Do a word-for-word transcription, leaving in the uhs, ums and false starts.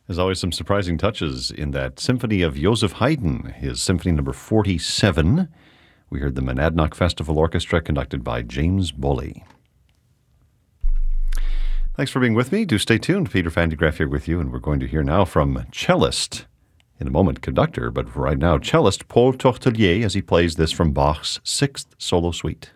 There's always some surprising touches in that Symphony of Joseph Haydn, his Symphony number forty-seven. We heard the Monadnock Festival Orchestra conducted by James Bully. Thanks for being with me. Do stay tuned. Peter Van de Graaff here with you, and we're going to hear now from cellist, in a moment conductor, but right now cellist Paul Tortelier as he plays this from Bach's Sixth Solo Suite.